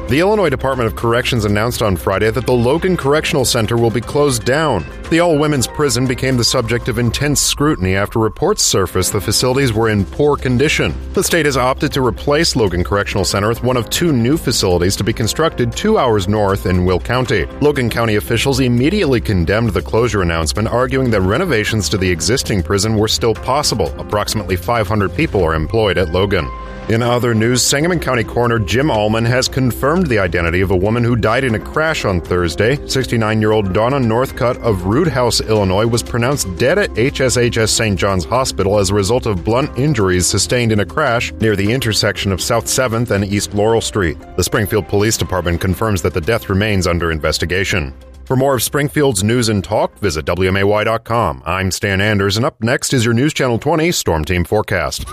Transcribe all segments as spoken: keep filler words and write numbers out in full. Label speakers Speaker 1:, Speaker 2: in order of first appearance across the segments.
Speaker 1: The Illinois Department of Corrections announced on Friday that the Logan Correctional Center will be closed down. The all-women's prison became the subject of intense scrutiny after reports surfaced the facilities were in poor condition. The state has opted to replace Logan Correctional Center with one of two new facilities to be constructed two hours north in Will County. Logan County officials immediately condemned the closure announcement, arguing that renovations to the existing prison were still possible. Approximately five hundred people are employed at Logan. In other news, Sangamon County Coroner Jim Allman has confirmed the identity of a woman who died in a crash on Thursday. sixty-nine-year-old Donna Northcutt of Root House, Illinois, was pronounced dead at H S H S Saint John's Hospital as a result of blunt injuries sustained in a crash near the intersection of South seventh and East Laurel Street. The Springfield Police Department confirms that the death remains under investigation. For more of Springfield's news and talk, visit W M A Y dot com. I'm Stan Anders, and up next is your News Channel twenty Storm Team Forecast.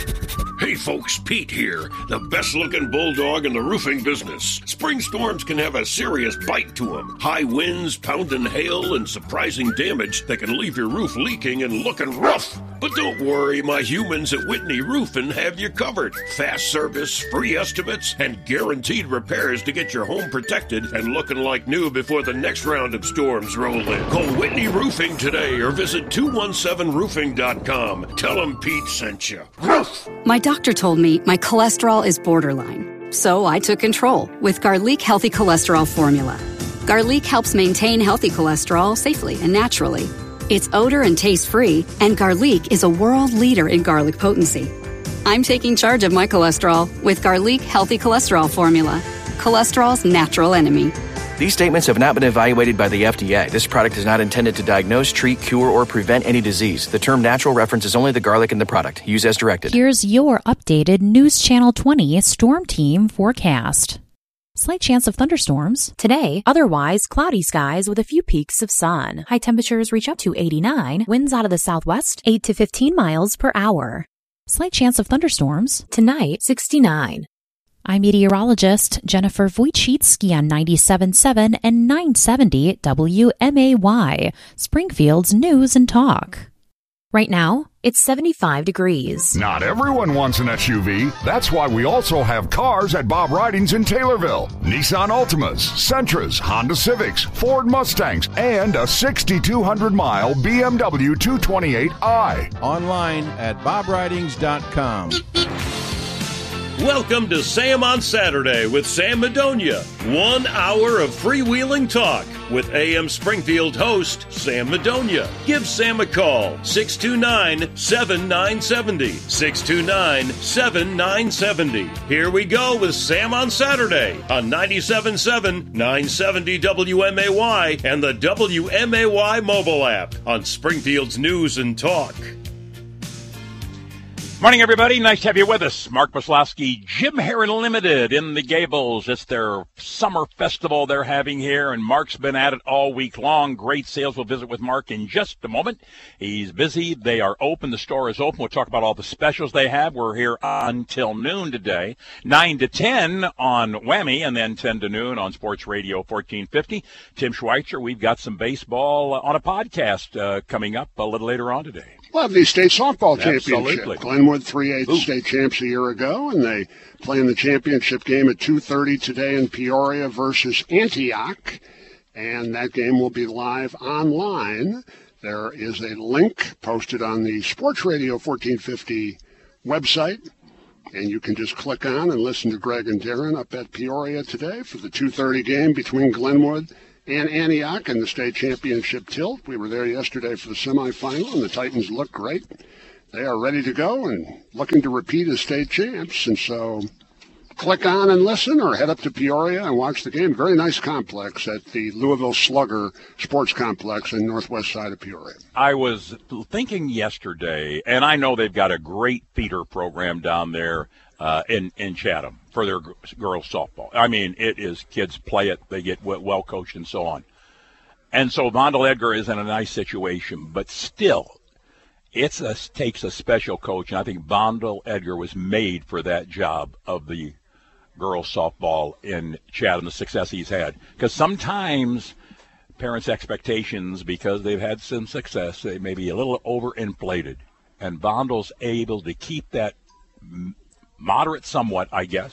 Speaker 2: Hey folks, Pete here, the best-looking bulldog in the roofing business. Spring storms can have a serious bite to them. High winds, pounding hail, and surprising damage that can leave your roof leaking and looking rough. But don't worry, my humans at Whitney Roofing have you covered. Fast service, free estimates, and guaranteed repairs to get your home protected and looking like new before the next round of storms roll in. Call Whitney Roofing today or visit two one seven roofing dot com. Tell them Pete sent you. Roof!
Speaker 3: My doctor told me my cholesterol is borderline, so I took control with Garlic Healthy Cholesterol Formula. Garlic helps maintain healthy cholesterol safely and naturally. It's odor and taste-free, and Garlic is a world leader in garlic potency. I'm taking charge of my cholesterol with Garlic Healthy Cholesterol Formula, cholesterol's natural enemy.
Speaker 4: These statements have not been evaluated by the F D A. This product is not intended to diagnose, treat, cure, or prevent any disease. The term natural references only the garlic in the product. Use as directed.
Speaker 5: Here's your updated News Channel twenty Storm Team forecast. Slight chance of thunderstorms today. Otherwise, cloudy skies with a few peaks of sun. High temperatures reach up to eighty-nine. Winds out of the southwest, eight to fifteen miles per hour. Slight chance of thunderstorms tonight, sixty-nine. I'm meteorologist Jennifer Wojcicki on ninety-seven point seven and nine seventy W M A Y, Springfield's News and Talk. Right now, it's seventy-five degrees.
Speaker 6: Not everyone wants an S U V. That's why we also have cars at Bob Ridings in Taylorville. Nissan Altimas, Sentras, Honda Civics, Ford Mustangs, and a sixty-two hundred mile B M W two twenty-eight i.
Speaker 7: Online at bob ridings dot com.
Speaker 2: Welcome to Sam on Saturday with Sam Madonia. One hour of freewheeling talk with A M Springfield host Sam Madonia. Give Sam a call, six two nine, seven nine seven zero, six two nine, seven nine seven zero. Here we go with Sam on Saturday on ninety-seven point seven, nine seventy W M A Y and the W M A Y mobile app on Springfield's News and Talk.
Speaker 8: Morning, everybody. Nice to have you with us. Mark Maslowski, Jim Heron Limited in the Gables. It's their summer festival they're having here, and Mark's been at it all week long. Great sales. We'll visit with Mark in just a moment. He's busy. They are open. The store is open. We'll talk about all the specials they have. We're here until noon today, nine to ten on Whammy, and then ten to noon on Sports Radio fourteen fifty. Tim Schweitzer, we've got some baseball on a podcast uh, coming up a little later on today.
Speaker 9: Lovely state softball championship.
Speaker 8: Absolutely.
Speaker 9: Glenwood three A state champs a year ago, and they play in the championship game at two thirty today in Peoria versus Antioch, and that game will be live online. There is a link posted on the Sports Radio fourteen fifty website, and you can just click on and listen to Greg and Darren up at Peoria today for the two thirty game between Glenwood and Antioch in the state championship tilt. We were there yesterday for the semifinal, and the Titans look great. They are ready to go and looking to repeat as state champs. And so click on and listen or head up to Peoria and watch the game. Very nice complex at the Louisville Slugger Sports Complex in northwest side of Peoria.
Speaker 8: I was thinking yesterday, and I know they've got a great feeder program down there uh, in, in Chatham for their girls softball. I mean, it is kids play it, they get well coached and so on. And so Vondel Edgar is in a nice situation, but still, it takes a special coach, and I think Vondel Edgar was made for that job of the girls softball in Chatham, the success he's had. Because sometimes parents' expectations, because they've had some success, they may be a little overinflated. And Vondel's able to keep that moderate somewhat, I guess,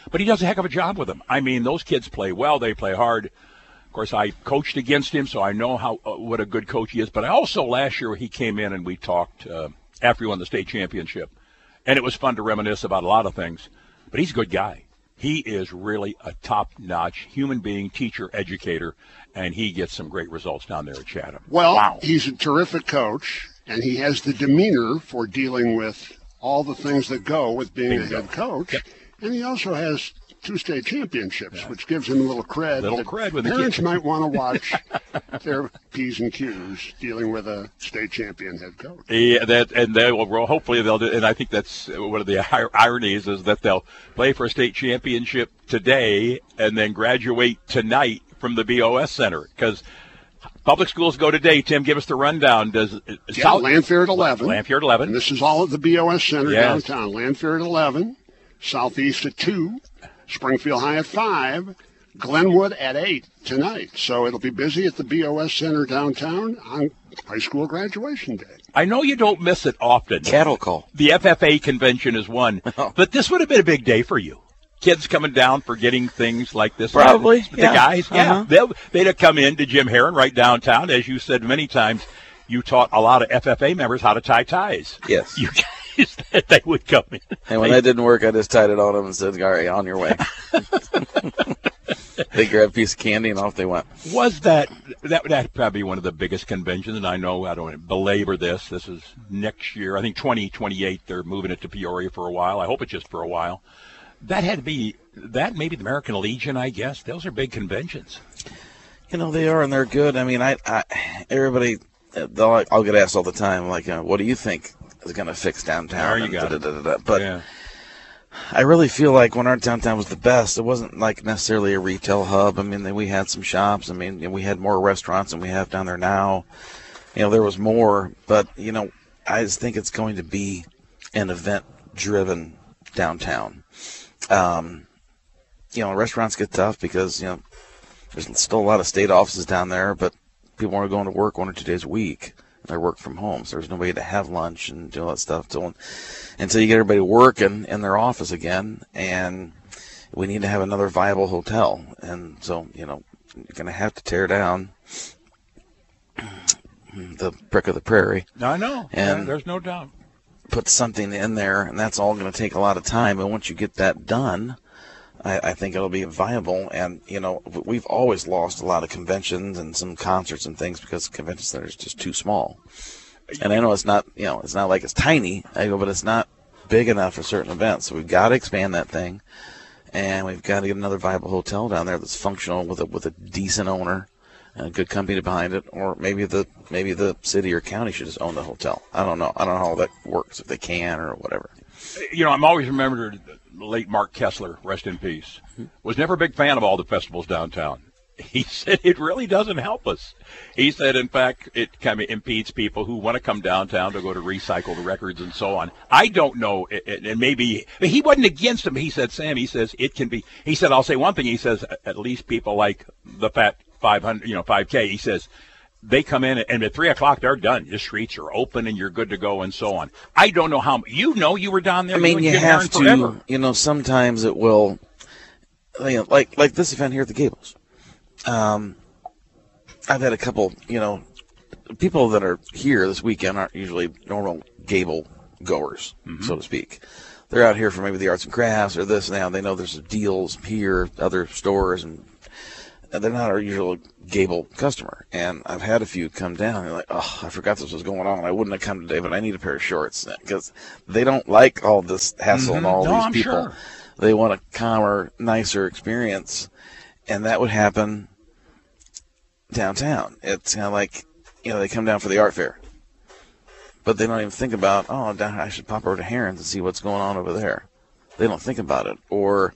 Speaker 8: but he does a heck of a job with them. I mean, those kids play well. They play hard. Of course, I coached against him, so I know how uh, what a good coach he is. But I also, last year, he came in and we talked uh, after he won the state championship. And it was fun to reminisce about a lot of things. But he's a good guy. He is really a top-notch human being, teacher, educator, and he gets some great results down there at Chatham.
Speaker 9: Well,
Speaker 8: wow.
Speaker 9: He's a terrific coach, and he has the demeanor for dealing with all the things that go with being Bingo. a head coach. Yep. And he also has two state championships, yeah. which gives him a little cred.
Speaker 8: Little cred with the
Speaker 9: parents might want to watch their P's and Q's dealing with a state champion head coach.
Speaker 8: Yeah, that and they will hopefully they'll do. And I think that's one of the ironies is that they'll play for a state championship today and then graduate tonight from the B O S Center because public schools go today. Tim, give us the rundown. Does
Speaker 9: yeah,
Speaker 8: South,
Speaker 9: Lanphier at eleven.
Speaker 8: Lanphier at eleven.
Speaker 9: And this is all at the B O S Center
Speaker 8: yes.
Speaker 9: downtown. Lanphier at eleven, Southeast at two. Springfield High at five, Glenwood at eight tonight. So it'll be busy at the B O S Center downtown on high school graduation day.
Speaker 8: I know you don't miss it often.
Speaker 10: Cattle call.
Speaker 8: The F F A convention is one, but this would have been a big day for you. Kids coming down for getting things like this.
Speaker 10: Probably.
Speaker 8: The
Speaker 10: yeah.
Speaker 8: guys, yeah.
Speaker 10: Uh-huh.
Speaker 8: They'll, they'd have come in to Jim Herron right downtown. As you said many times, you taught a lot of F F A members how to tie ties.
Speaker 10: Yes.
Speaker 8: You that they would come in.
Speaker 10: And when they, that didn't work, I just tied it on them and said, all right, on your way. They grabbed a piece of candy and off they went.
Speaker 8: Was that, that that probably one of the biggest conventions, and I know I don't want to belabor this. This is next year. I think twenty twenty-eight, they're moving it to Peoria for a while. I hope it's just for a while. That had to be, that maybe the American Legion, I guess. Those are big conventions.
Speaker 10: You know, they are, and they're good. I mean, I, I everybody, I'll get asked all the time, like, uh, what do you think is going to fix downtown?
Speaker 8: There you got
Speaker 10: da, da, da, da, da. But
Speaker 8: yeah.
Speaker 10: I really feel like when our downtown was the best, it wasn't like necessarily a retail hub. I mean, we had some shops. I mean, we had more restaurants than we have down there now. You know, there was more. But, you know, I just think it's going to be an event-driven downtown. Um, you know, restaurants get tough because, you know, there's still a lot of state offices down there, but people are going to work one or two days a week. They work from home, so there's no way to have lunch and do all that stuff until, until you get everybody working in their office again. And we need to have another viable hotel. And so, you know, you're going to have to tear down the Brick of the Prairie.
Speaker 8: I know.
Speaker 10: And
Speaker 8: yeah, there's no doubt.
Speaker 10: Put something in there, and that's all going to take a lot of time. And once you get that done, I, I think it'll be viable. And, you know, we've always lost a lot of conventions and some concerts and things because the convention center is just too small. And I know it's not, you know, it's not like it's tiny, I go, but it's not big enough for certain events. So we've got to expand that thing, and we've got to get another viable hotel down there that's functional with a with a decent owner and a good company behind it. Or maybe the maybe the city or county should just own the hotel. I don't know. I don't know how that works, if they can or whatever.
Speaker 8: You know, I'm always remembered the late Mark Kessler, rest in peace, was never a big fan of all the festivals downtown. He said it really doesn't help us. He said, in fact, it kind of impedes people who want to come downtown to go to recycle the records and so on. I don't know, and maybe he wasn't against them. He said, Sam, he says it can be. He said, I'll say one thing. He says, at least people like the Fat five hundred, you know, five K. He says they come in and at three o'clock they're done. The streets are open and you're good to go and so on. I don't know how. You know, you were down there.
Speaker 10: I mean,
Speaker 8: you,
Speaker 10: you have to.
Speaker 8: Forever.
Speaker 10: You know, sometimes it will. You know, like like this event here at the Gables. Um, I've had a couple, you know, people that are here this weekend aren't usually normal Gable goers, mm-hmm. so to speak. They're out here for maybe the arts and crafts or this and that. They know there's deals here, other stores, and, and they're not our usual Gable customer. And I've had a few come down and they're like, oh, I forgot this was going on. I wouldn't have come today, but I need a pair of shorts. Because they don't like all this hassle
Speaker 8: mm-hmm.
Speaker 10: and all
Speaker 8: no,
Speaker 10: these
Speaker 8: I'm
Speaker 10: people.
Speaker 8: Sure.
Speaker 10: They want a calmer, nicer experience. And that would happen downtown. It's kind of like, you know, they come down for the art fair, but they don't even think about, oh, I should pop over to Herons and see what's going on over there. They don't think about it, or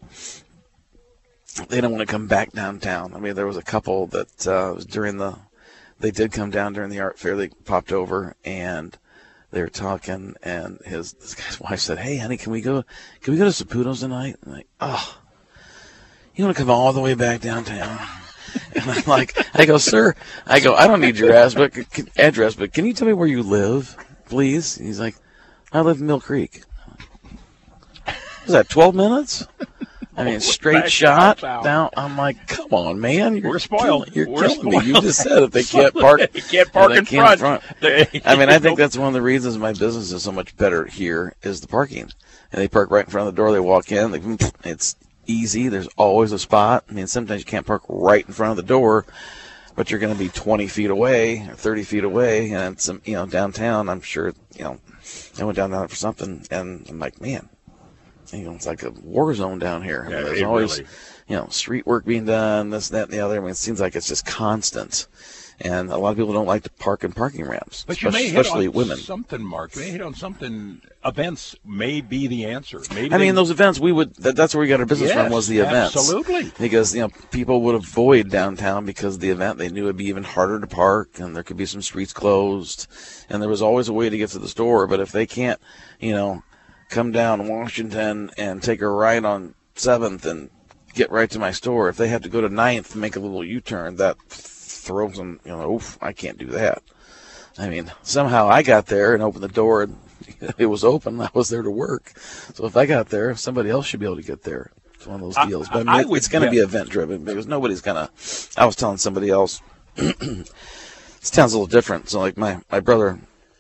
Speaker 10: they don't want to come back downtown. I mean, there was a couple that uh, was during the, they did come down during the art fair. They popped over and they were talking, and his this guy's wife said, "Hey, honey, can we go? Can we go to Saputo's tonight?" And I'm like, oh. You want to come all the way back downtown? And I'm like, I go, sir, I go, I don't need your address, but, address, but can you tell me where you live, please? And he's like, I live in Mill Creek. Is that twelve minutes? I mean, straight shot down. I'm like, come on, man. You're
Speaker 8: We're spoiled.
Speaker 10: Killing, you're
Speaker 8: We're
Speaker 10: killing
Speaker 8: spoiled.
Speaker 10: me. You just said if they can't park,
Speaker 8: they can't park
Speaker 10: they
Speaker 8: in
Speaker 10: can't
Speaker 8: front.
Speaker 10: front. I mean, I think that's one of the reasons my business is so much better here is the parking. And they park right in front of the door. They walk in. They, it's easy. There's always a spot. I mean, sometimes you can't park right in front of the door, but you're going to be twenty feet away or thirty feet away. And it's, you know, downtown, I'm sure, you know, I went down there for something, and I'm like, man, you know, it's like a war zone down here.
Speaker 8: Yeah,
Speaker 10: I mean, there's
Speaker 8: it
Speaker 10: always,
Speaker 8: really.
Speaker 10: you know, street work being done, this, that, and the other. I mean, it seems like it's just constant. And a lot of people don't like to park in parking ramps,
Speaker 8: But
Speaker 10: especially,
Speaker 8: you may hit
Speaker 10: especially
Speaker 8: on
Speaker 10: women.
Speaker 8: something, Mark. You may hit on something. Events may be the answer. Maybe
Speaker 10: I
Speaker 8: they,
Speaker 10: mean, those events, we would, that, that's where we got our business
Speaker 8: yes,
Speaker 10: from, was the events.
Speaker 8: Absolutely.
Speaker 10: Because, you know, people would avoid downtown because of the event. They knew it'd be even harder to park, and there could be some streets closed. And there was always a way to get to the store. But if they can't, you know, come down Washington and take a right on seventh and get right to my store, if they have to go to ninth and make a little U-turn, that throws them, you know, oof, I can't do that. I mean, somehow I got there and opened the door, and it was open. I was there to work. So if I got there, somebody else should be able to get there. It's one of those deals.
Speaker 8: I,
Speaker 10: but
Speaker 8: I
Speaker 10: I mean,
Speaker 8: would
Speaker 10: it's going to
Speaker 8: bet.
Speaker 10: be event-driven because nobody's going to – I was telling somebody else, this town's a little different. So, like, my, my brother,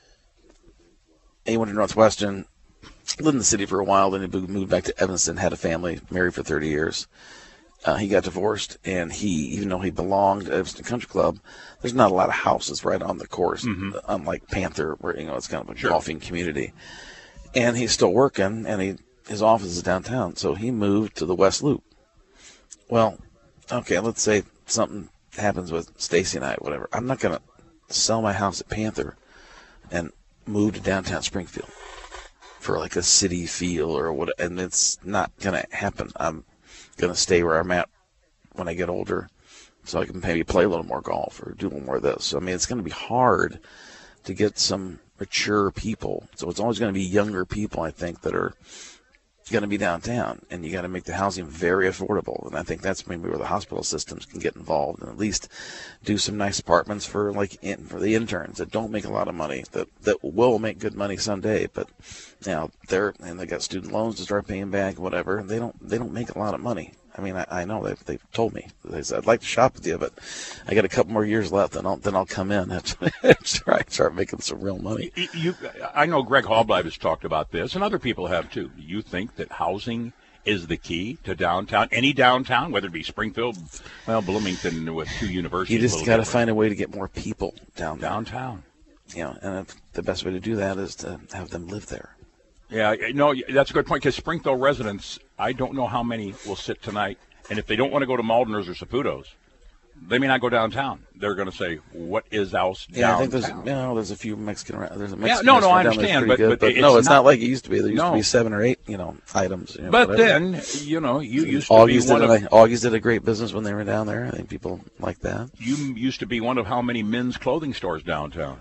Speaker 10: he went to Northwestern, lived in the city for a while, then he moved back to Evanston, had a family, married for thirty years. Uh, he got divorced, and he, even though he belonged at Evanston Country Club, there's not a lot of houses right on the course, mm-hmm. unlike Panther, where, you know, it's kind of a
Speaker 8: sure.
Speaker 10: golfing community. And he's still working, and he his office is downtown, so he moved to the West Loop. Well, okay, let's say something happens with Stacy and I, whatever. I'm not going to sell my house at Panther and move to downtown Springfield for like a city feel or what, and it's not going to happen. I'm going to stay where I'm at when I get older so I can maybe play a little more golf or do a little more of this. So, I mean, it's going to be hard to get some mature people. So it's always going to be younger people, I think, that are going to be downtown, and you got to make the housing very affordable. And I think that's maybe where the hospital systems can get involved and at least do some nice apartments for like in, for the interns that don't make a lot of money, that that will make good money someday. But you know, they're and they got student loans to start paying back, whatever. And they don't they don't make a lot of money. I mean, I, I know they've, they've told me. They said, I'd like to shop with you, but I got a couple more years left, and I'll, then I'll come in and try start making some real money.
Speaker 8: You, you, I know Greg Halbleib has talked about this, and other people have too. Do you think that housing is the key to downtown? Any downtown, whether it be Springfield, well, Bloomington with two universities.
Speaker 10: You just got to find a way to get more people down
Speaker 8: downtown.
Speaker 10: You know, and the best way to do that is to have them live there.
Speaker 8: Yeah, no, that's a good point, because Springfield residents, I don't know how many will sit tonight, and if they don't want to go to Maldeners or Saputo's, they may not go downtown. They're going to say, what is else downtown?
Speaker 10: Yeah, I think there's, you know, there's a few Mexican around. There's a Mexican
Speaker 8: yeah, no, no, I
Speaker 10: restaurant down
Speaker 8: understand,
Speaker 10: there
Speaker 8: but,
Speaker 10: but,
Speaker 8: but,
Speaker 10: but
Speaker 8: it's
Speaker 10: no, it's not,
Speaker 8: not
Speaker 10: like it used to be. There used
Speaker 8: no.
Speaker 10: to be seven or eight, you know, items. You know,
Speaker 8: but
Speaker 10: whatever.
Speaker 8: then, you know, you used to
Speaker 10: Augie's
Speaker 8: be one
Speaker 10: did
Speaker 8: of...
Speaker 10: A, Augie's did a great business when they were down there. I think people like that.
Speaker 8: You used to be one of how many men's clothing stores downtown?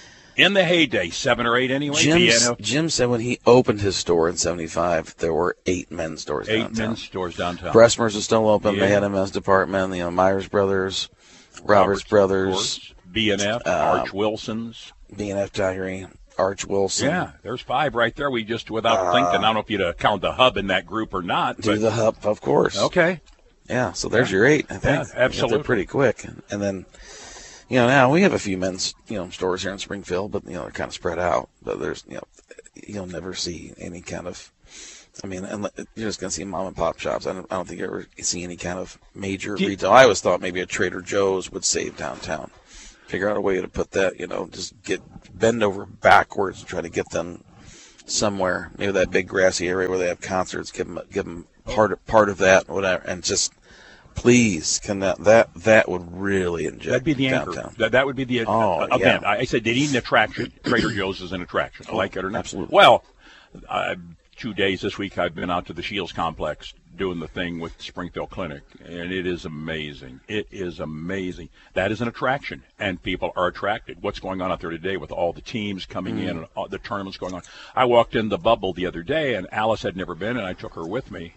Speaker 8: In the heyday, seven or eight anyway.
Speaker 10: Jim's, Jim said when he opened his store in seventy-five, there were eight men's stores
Speaker 8: eight
Speaker 10: downtown.
Speaker 8: Eight men's stores downtown.
Speaker 10: Bressmer's is still open.
Speaker 8: Yeah.
Speaker 10: They had a men's department. You know, Myers Brothers, Roberts,
Speaker 8: Roberts
Speaker 10: Brothers.
Speaker 8: B and F,
Speaker 10: uh,
Speaker 8: Arch Wilson's.
Speaker 10: B and F Diary, Arch Wilson.
Speaker 8: Yeah, there's five right there. We just, without uh, thinking, I don't know if you'd uh, count the Hub in that group or not.
Speaker 10: Do
Speaker 8: but,
Speaker 10: the Hub, of course.
Speaker 8: Okay.
Speaker 10: Yeah, so there's yeah. your eight, I think.
Speaker 8: Yeah, absolutely.
Speaker 10: They're pretty quick. And then... You know, now we have a few men's, you know, stores here in Springfield, but, you know, they're kind of spread out. But there's, you know, you'll never see any kind of, I mean, you're just going to see mom and pop shops. I don't, I don't think you ever see any kind of major you, retail. I always thought maybe a Trader Joe's would save downtown. Figure out a way to put that, you know, just get, bend over backwards and try to get them somewhere. Maybe that big grassy area where they have concerts, give them, give them part of, part of that, whatever, and just, please, can that that that would really inject
Speaker 8: That'd be the
Speaker 10: downtown.
Speaker 8: anchor. That that would be the uh,
Speaker 10: oh,
Speaker 8: uh, event.
Speaker 10: Yeah.
Speaker 8: I said they need an attraction. Trader Joe's is an attraction. I like it or not.
Speaker 10: Absolutely.
Speaker 8: Well, uh, two days this week I've been out to the Shields complex doing the thing with Springfield Clinic, and it is amazing. It is amazing. That is an attraction, and people are attracted. What's going on out there today with all the teams coming mm. in and all the tournaments going on? I walked in the bubble the other day, and Alice had never been, and I took her with me.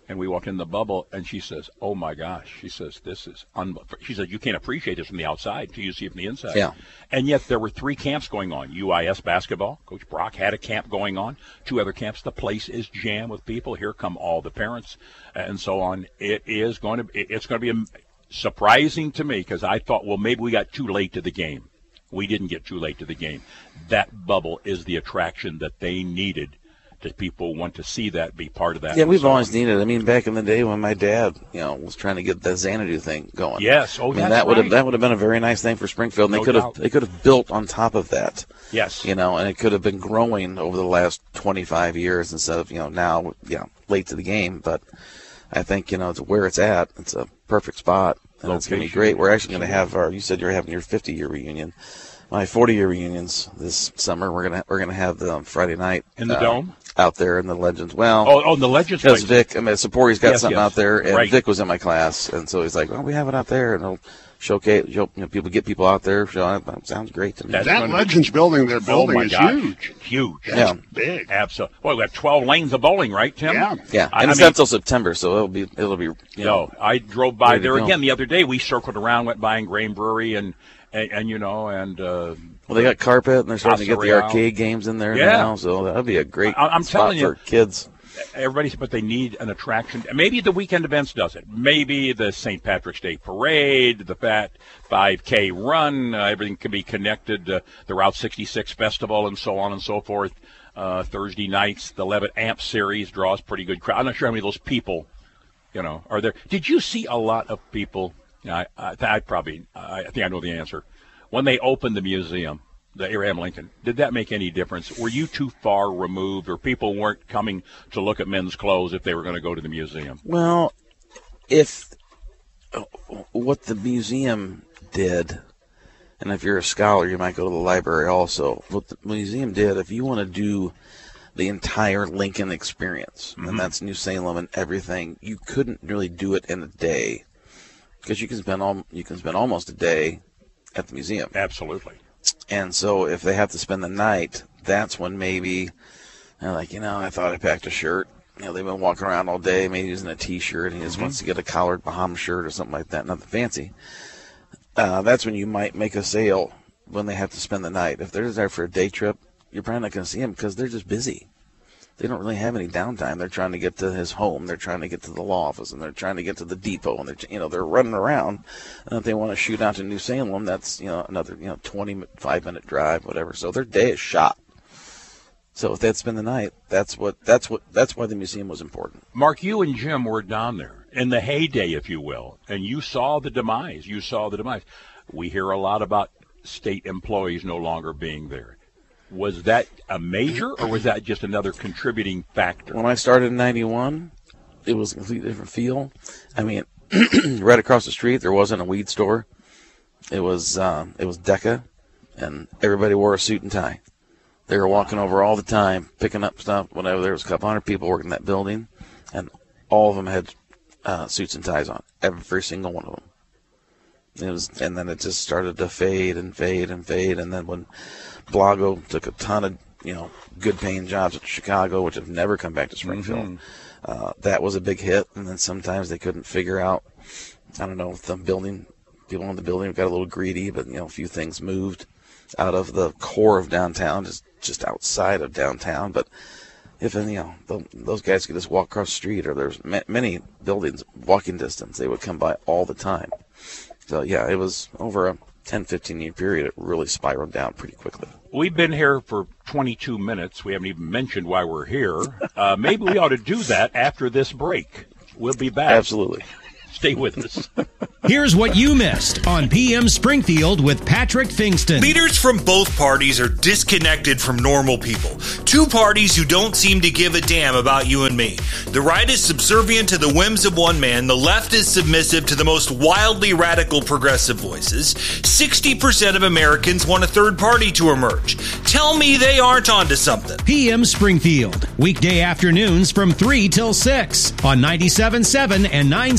Speaker 8: And we walked in the bubble, and she says, "Oh my gosh!" She says, "This is un." She said, "You can't appreciate this from the outside till you see it from the inside."
Speaker 10: Yeah.
Speaker 8: And yet there were three camps going on. U I S basketball. Coach Brock had a camp going on. Two other camps. The place is jammed with people. Here come all the parents, and so on. It is going to. It's going to be surprising to me because I thought, well, maybe we got too late to the game. We didn't get too late to the game. That bubble is the attraction that they needed. That people want to see that, be part of that.
Speaker 10: Yeah, we've always needed it. I mean, back in the day when my dad, you know, was trying to get the Xanadu thing going.
Speaker 8: Yes, oh,
Speaker 10: I mean,
Speaker 8: that's
Speaker 10: that would
Speaker 8: right.
Speaker 10: have that would have been a very nice thing for Springfield. And
Speaker 8: No
Speaker 10: they could have
Speaker 8: doubt.
Speaker 10: they could have built on top of that.
Speaker 8: Yes,
Speaker 10: you know, and it could have been growing over the last twenty-five years instead of you know now, yeah, late to the game. But I think you know it's where it's at. It's a perfect spot, and it's going to be great. We're actually going to have our. You said you're having your fifty-year reunion. My forty-year reunions this summer. We're gonna we're gonna have the Friday night
Speaker 8: in the
Speaker 10: uh,
Speaker 8: dome
Speaker 10: out there in the Legends. Well,
Speaker 8: oh, oh the Legends
Speaker 10: because
Speaker 8: place.
Speaker 10: Vic, I mean, Sapori's got
Speaker 8: Yes,
Speaker 10: something
Speaker 8: yes.
Speaker 10: out there, and
Speaker 8: Right.
Speaker 10: Vic was in my class, and so he's like, "Well, we have it out there, and it'll showcase. You know, people get people out there. Show it. That sounds great to me."
Speaker 8: That's
Speaker 9: that
Speaker 8: gonna
Speaker 9: Legends
Speaker 8: be,
Speaker 9: building they're building
Speaker 8: oh my
Speaker 9: is
Speaker 8: gosh,
Speaker 9: huge.
Speaker 8: Huge.
Speaker 9: That's
Speaker 10: Yeah.
Speaker 9: big.
Speaker 8: Absolutely. Well, we have twelve lanes of bowling, right, Tim?
Speaker 9: Yeah.
Speaker 10: Yeah,
Speaker 8: I,
Speaker 10: and
Speaker 8: I
Speaker 10: it's
Speaker 8: mean,
Speaker 10: not till September, so it'll be it'll be. You
Speaker 8: You
Speaker 10: know,
Speaker 8: know, I drove by
Speaker 10: ready to
Speaker 8: there
Speaker 10: go.
Speaker 8: again the other day. We circled around, went by in Grain Brewery, and and, and you know, and uh,
Speaker 10: well, they got carpet, and they're starting to get the
Speaker 8: Casa Real.
Speaker 10: arcade games in there
Speaker 8: Yeah.
Speaker 10: now, so that'll be a great
Speaker 8: I- I'm
Speaker 10: spot
Speaker 8: telling you.
Speaker 10: for kids.
Speaker 8: everybody, but they need an attraction. Maybe the weekend events does it. Maybe the Saint Patrick's Day Parade, the Fat five K Run, uh, everything can be connected. Uh, the Route sixty-six Festival, and so on and so forth. Uh, Thursday nights, the Levitt Amp Series draws pretty good crowd. I'm not sure how many of those people, you know, are there. Did you see a lot of people? I, I, I probably, I think I know the answer. When they opened the museum, the Abraham Lincoln, did that make any difference? Were you too far removed, or people weren't coming to look at men's clothes if they were going to go to the museum?
Speaker 10: Well, if what the museum did, and if you're a scholar, you might go to the library also. What the museum did, if you want to do the entire Lincoln experience,
Speaker 8: Mm-hmm.
Speaker 10: and that's New Salem and everything, you couldn't really do it in a day, because you can spend all you can spend almost a day at the museum.
Speaker 8: Absolutely.
Speaker 10: And so if they have to spend the night, that's when maybe they're like, you know, I thought I packed a shirt. You know, they've been walking around all day, maybe using a T-shirt, and he just
Speaker 8: Mm-hmm.
Speaker 10: wants to get a collared Bahama shirt or something like that, nothing fancy. Uh, that's when you might make a sale when they have to spend the night. If they're there for a day trip, you're probably not going to see them because they're just busy. They don't really have any downtime. They're trying to get to his home. They're trying to get to the law office, and they're trying to get to the depot, and they're you know they're running around. And if they want to shoot out to New Salem, that's you know another you know twenty-five minute drive, whatever. So their day is shot. So if they'd spend the night, that's what that's what that's why the museum was important.
Speaker 8: Mark, you and Jim were down there in the heyday, if you will, and you saw the demise. You saw the demise. We hear a lot about state employees no longer being there. Was that a major, or was that just another contributing factor?
Speaker 10: When I started in ninety-one, it was a completely different feel. I mean, right across the street, there wasn't a weed store. It was um, it was Decca, and everybody wore a suit and tie. They were walking over all the time, picking up stuff, whatever. There was a couple hundred people working in that building, and all of them had uh, suits and ties on, every single one of them. It was, and then it just started to fade and fade and fade, and then when Blago took a ton of, you know, good-paying jobs at Chicago, which have never come back to Springfield.
Speaker 8: Mm-hmm.
Speaker 10: Uh, that was a big hit, and then sometimes they couldn't figure out, I don't know, if the building, people in the building got a little greedy, but, you know, a few things moved out of the core of downtown, just, just outside of downtown. But if, you know, the, those guys could just walk across the street, or there's ma- many buildings walking distance, they would come by all the time. So, yeah, it was over a ten, fifteen year period, it really spiraled down pretty quickly.
Speaker 8: We've been here for twenty-two minutes. We haven't even mentioned why we're here. Uh, maybe we ought to do that after this break. We'll be back.
Speaker 10: Absolutely.
Speaker 8: Stay with us.
Speaker 11: Here's what you missed on P M Springfield with Patrick Fingston.
Speaker 12: Leaders from both parties are disconnected from normal people. Two parties who don't seem to give a damn about you and me. The right is subservient to the whims of one man. The left is submissive to the most wildly radical progressive voices. sixty percent of Americans want a third party to emerge. Tell me they aren't onto something.
Speaker 11: P M Springfield, weekday afternoons from three till six on ninety-seven point seven and nine seventy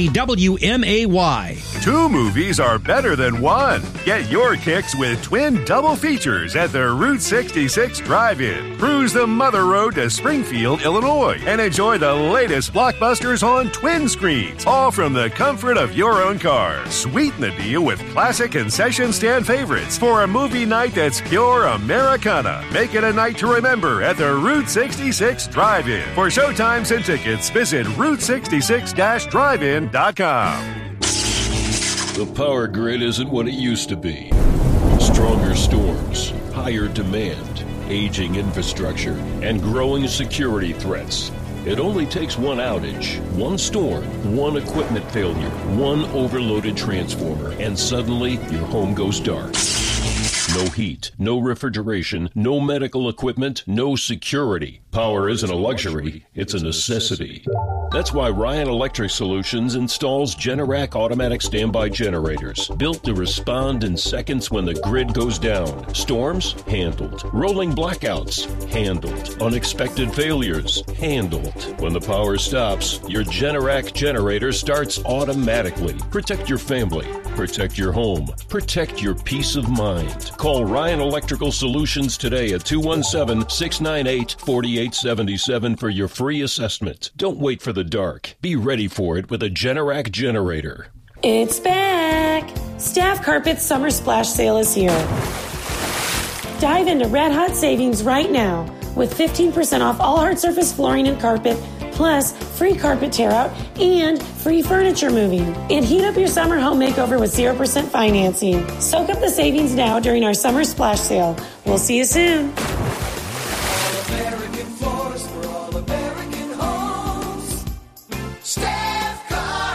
Speaker 11: sixty W M A Y.
Speaker 13: Two movies are better than one. Get your kicks with twin double features at the Route sixty-six Drive-In. Cruise the Mother Road to Springfield, Illinois, and enjoy the latest blockbusters on twin screens, all from the comfort of your own car. Sweeten the deal with classic concession stand favorites for a movie night that's pure Americana. Make it a night to remember at the Route sixty-six Drive-In. For showtimes and tickets, visit route sixty-six dash drive in dot com.
Speaker 2: The power grid isn't what it used to be. Stronger storms, higher demand, aging infrastructure, and growing security threats. It only takes one outage, one storm, one equipment failure, one overloaded transformer, and suddenly your home goes dark. No heat, no refrigeration, no medical equipment, no security. Power isn't a luxury, it's a necessity. That's why Ryan Electric Solutions installs Generac automatic standby generators, built to respond in seconds when the grid goes down. Storms? Handled. Rolling blackouts? Handled. Unexpected failures? Handled. When the power stops, your Generac generator starts automatically. Protect your family. Protect your home. Protect your peace of mind. Call Ryan Electrical Solutions today at two one seven, six nine eight, four eight seven seven for your free assessment. Don't wait for the dark. Be ready for it with a Generac generator.
Speaker 14: It's back! Staff Carpet's Summer Splash Sale is here. Dive into red hot savings right now with fifteen percent off all hard surface flooring and carpet, plus free carpet tear out and free furniture moving. And heat up your summer home makeover with zero percent financing. Soak up the savings now during our Summer Splash Sale. We'll see you soon.
Speaker 15: All-American floors for all-American homes. Staff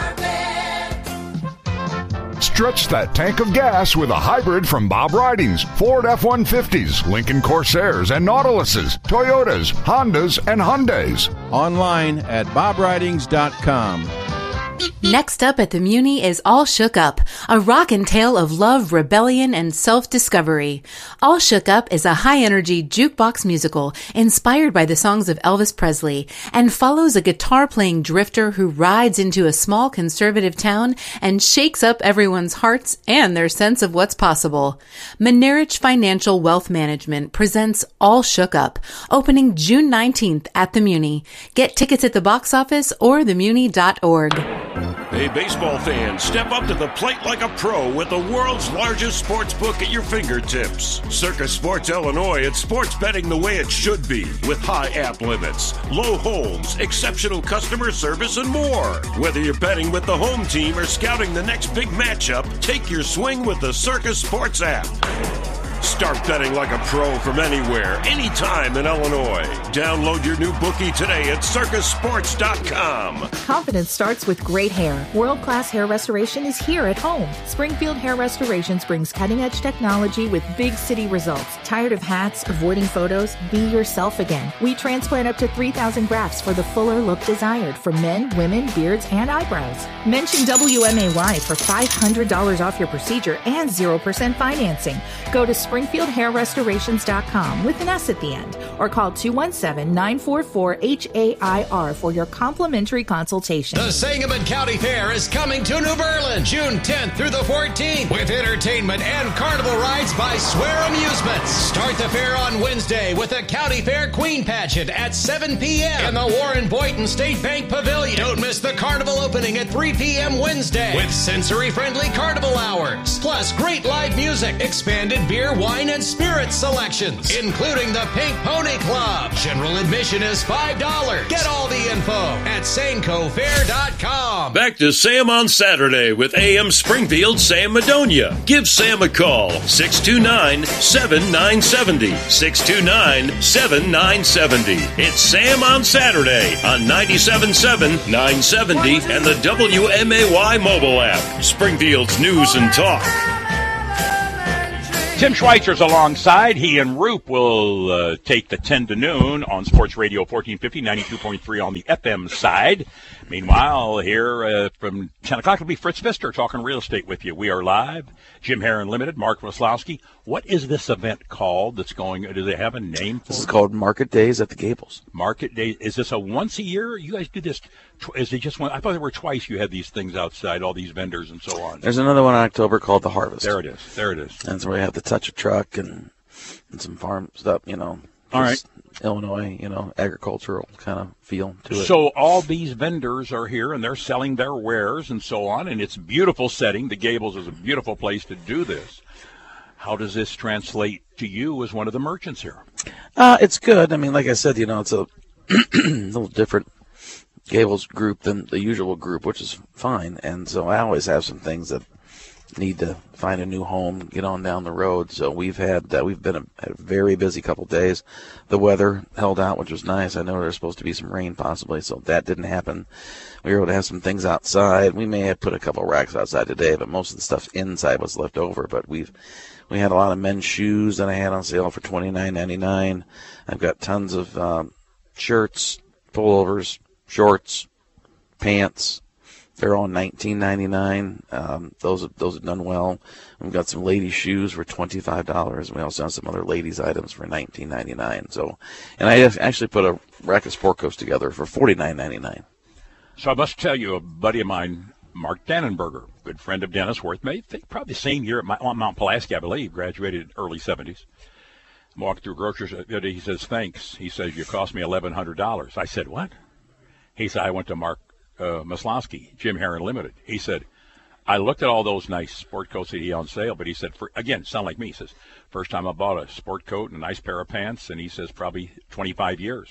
Speaker 15: Carpet.
Speaker 6: Stretch that tank of gas with a hybrid from Bob Ridings. Ford F one fifties, Lincoln Corsairs and Nautiluses, Toyotas, Hondas, and Hyundais.
Speaker 7: Online at bob ridings dot com.
Speaker 16: Next up at the Muni is All Shook Up, a rockin' tale of love, rebellion, and self-discovery. All Shook Up is a high-energy jukebox musical inspired by the songs of Elvis Presley and follows a guitar-playing drifter who rides into a small conservative town and shakes up everyone's hearts and their sense of what's possible. Menerich Financial Wealth Management presents All Shook Up, opening June nineteenth at the Muni. Get tickets at the box office or the muni dot org.
Speaker 2: Hey, baseball fans, step up to the plate like a pro with the world's largest sports book at your fingertips. Circus Sports Illinois, it's sports betting the way it should be, with high app limits, low holds, exceptional customer service, and more. Whether you're betting with the home team or scouting the next big matchup, take your swing with the Circus Sports app. Start betting like a pro from anywhere, anytime in Illinois. Download your new bookie today at circus sports dot com.
Speaker 17: Confidence starts with great hair. World-class hair restoration is here at home. Springfield Hair Restorations brings cutting-edge technology with big city results. Tired of hats, avoiding photos? Be yourself again. We transplant up to three thousand grafts for the fuller look desired for men, women, beards, and eyebrows. Mention W M A Y for five hundred dollars off your procedure and zero percent financing. Go to springfield hair restorations dot com with an S at the end, or call two one seven, nine four four, H A I R for your complimentary consultation.
Speaker 11: The Sangamon County Fair is coming to New Berlin June tenth through the fourteenth with entertainment and carnival rides by Swear Amusements. Start the fair on Wednesday with the County Fair Queen Pageant at seven p.m. in the Warren Boynton State Bank Pavilion. Don't miss the carnival opening at three p.m. Wednesday with sensory-friendly carnival hours, plus great live music, expanded beer, wine, and spirit selections, including the Pink Pony Club. General admission is five dollars. Get all the info at sanco fair dot com.
Speaker 2: Back to Sam on Saturday with A M Springfield Sam Madonia. Give Sam a call, six two nine, seven nine seven zero, six two nine, seven nine seven zero. It's Sam on Saturday on ninety-seven point seven, nine seventy, and the W M A Y mobile app. Springfield's news and talk.
Speaker 8: Tim Schweitzer's alongside. He and Roop will uh, take the ten to noon on Sports Radio fourteen fifty, ninety-two point three on the F M side. Meanwhile, here uh, from ten o'clock, it'll be Fritz Pfister talking real estate with you. We are live. Jim Herron Limited, Mark Waslowski. What is this event called that's going, do they have a name for
Speaker 10: This
Speaker 8: it?
Speaker 10: is called Market Days at the Gables.
Speaker 8: Market Days. Is this a once a year? You guys do this, tw- is it just one? I thought there were twice you had these things outside, all these vendors and so on.
Speaker 10: There's another one in October called The Harvest.
Speaker 8: There it is. There it is.
Speaker 10: And so we have the touch of truck and, and some farm stuff, you know.
Speaker 8: All right.
Speaker 10: Illinois, you know, agricultural kind of feel to it.
Speaker 8: So all these vendors are here, and they're selling their wares and so on, and it's a beautiful setting. The Gables is a beautiful place to do this. How does this translate to you as one of the merchants here?
Speaker 10: Uh, it's good. I mean, like I said, you know, it's a little different Gables group than the usual group, which is fine. And so I always have some things that need to find a new home, get on down the road. So we've had uh, we've been a, a very busy couple of days. The weather held out, which was nice. I know there was supposed to be some rain possibly, so that didn't happen. We were able to have some things outside. We may have put a couple of racks outside today, but most of the stuff inside was left over. But we've we had a lot of men's shoes that I had on sale for twenty-nine ninety-nine. I've got tons of um, shirts, pullovers, shorts, pants. They're all nineteen ninety-nine. Um, those those have done well. We've got some ladies' shoes for twenty-five dollars. We also have some other ladies' items for nineteen ninety-nine. So, and I have actually put a rack of sport coats together for forty-nine ninety-nine.
Speaker 8: So I must tell you, a buddy of mine, Mark Dannenberger, good friend of Dennis Worth, maybe probably the same year at Mount Pulaski, I believe, graduated in the early seventies. Walked through grocers. He says, thanks. He says, you cost me eleven hundred dollars. I said, what? He said, I went to Mark Uh, Maslowski, Jim Herron Limited. He said, I looked at all those nice sport coats that he had on sale, but he said, for, again, sound like me. He says, first time I bought a sport coat and a nice pair of pants, and he says, probably twenty-five years.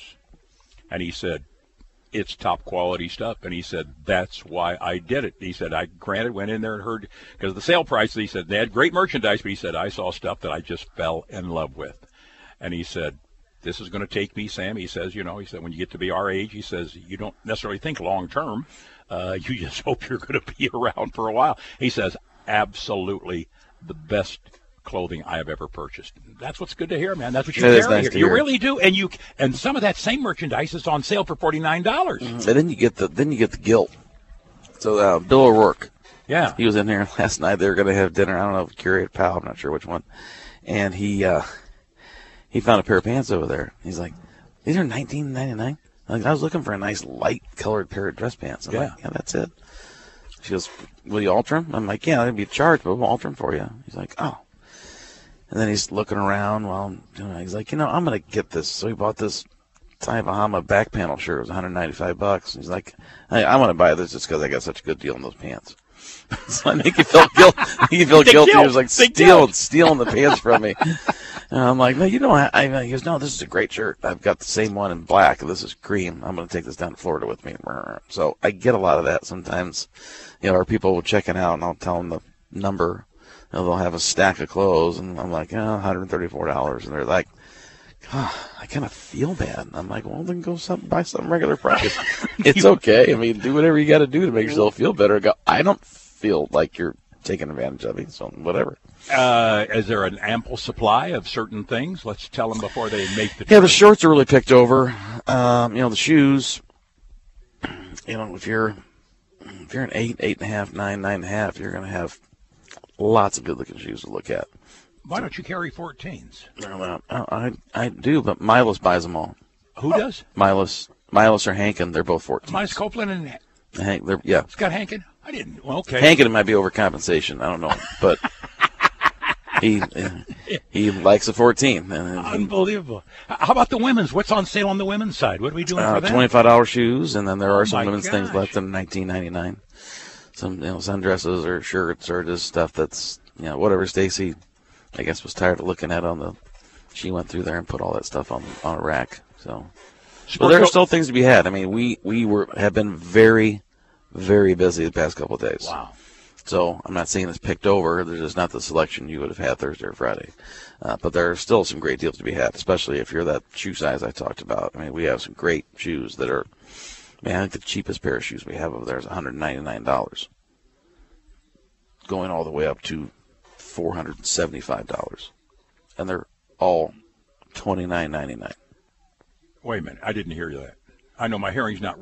Speaker 8: And he said, it's top quality stuff. And he said, that's why I did it. He said, I granted went in there and heard, because the sale price, he said, they had great merchandise, but he said, I saw stuff that I just fell in love with. And he said, this is going to take me, Sam. He says, you know, he said, when you get to be our age, he says, you don't necessarily think long term. Uh, you just hope you're going to be around for a while. He says, absolutely the best clothing I have ever purchased. That's what's good to hear, man. That's what you
Speaker 10: It is
Speaker 8: carry
Speaker 10: nice
Speaker 8: here.
Speaker 10: to
Speaker 8: You
Speaker 10: hear.
Speaker 8: really do. And you and some of that same merchandise is on sale for forty-nine dollars.
Speaker 10: And then you get the then you get the guilt. So uh, Bill O'Rourke,
Speaker 8: yeah,
Speaker 10: he was in here last night. They were going to have dinner. I don't know if Curator Powell, I'm not sure which one. And he uh, he found a pair of pants over there. He's like, these are nineteen ninety-nine. Like, I was looking for a nice light colored pair of dress pants. I'm
Speaker 8: Yeah.
Speaker 10: like, yeah, that's it. She goes, will you alter them? I'm like, yeah, that'd be a charge, but we'll alter them for you. He's like, oh. And then he's looking around while I'm doing it. He's like, you know, I'm going to get this. So he bought this Ty Bahama back panel shirt. It was one hundred ninety-five bucks. He's like, hey, I want to buy this just because I got such a good deal on those pants. So I make you feel guilty. You feel
Speaker 8: Big
Speaker 10: guilty.
Speaker 8: deal.
Speaker 10: He was like
Speaker 8: Big
Speaker 10: stealing,
Speaker 8: deal. stealing
Speaker 10: stealing the pants from me. And I'm like, no, you know, I, I, he goes, no, this is a great shirt. I've got the same one in black. This is cream. I'm going to take this down to Florida with me. So I get a lot of that sometimes. You know, or people will checking out, and I'll tell them the number. You know, they'll have a stack of clothes, and I'm like, oh, one hundred thirty-four dollars. And they're like, God, I kind of feel bad. And I'm like, well, then go some, buy something regular price. It's okay. I mean, do whatever you got to do to make yourself feel better. Go, I don't feel like you're taking advantage of me, so whatever.
Speaker 8: Uh, is there an ample supply of certain things? Let's tell them before they make the
Speaker 10: Yeah, the
Speaker 8: trip.
Speaker 10: shorts are really picked over. Um, you know, the shoes, you know, if you're if you're an eight, eight and a half, nine, nine and a half, you're going to have lots of good-looking shoes to look at.
Speaker 8: Why don't you carry fourteens?
Speaker 10: Well, I, I do, but Milos buys them all.
Speaker 8: Who does?
Speaker 10: Milos, Milos or Hankin, they're both fourteen.
Speaker 8: Mine's Copeland and
Speaker 10: Hank, they're, yeah.
Speaker 8: Scott Hankin? I didn't. Well, okay.
Speaker 10: Hankin might be overcompensation. I don't know, but he he likes a fourteen. And
Speaker 8: Unbelievable. How about the women's? What's on sale on the women's side? What are we doing
Speaker 10: uh,
Speaker 8: for that?
Speaker 10: twenty-five dollars shoes, and then there are
Speaker 8: Oh,
Speaker 10: some
Speaker 8: my
Speaker 10: women's things
Speaker 8: gosh.
Speaker 10: left in nineteen ninety-nine. Some, you know, sundresses or shirts or just stuff that's, you know, whatever Stacy, I guess, was tired of looking at on the. She went through there and put all that stuff on on a rack. So, but there are still things to be had. I mean, we we were have been very, very busy the past couple of days.
Speaker 8: Wow.
Speaker 10: So I'm not saying it's picked over. There's just not the selection you would have had Thursday or Friday. Uh, but there are still some great deals to be had, especially if you're that shoe size I talked about. I mean, we have some great shoes that are, man, I think the cheapest pair of shoes we have over there is one hundred ninety-nine dollars, going all the way up to four hundred seventy-five dollars. And they're all twenty-nine ninety-nine.
Speaker 8: Wait a minute. I didn't hear you that. I know my hearing's not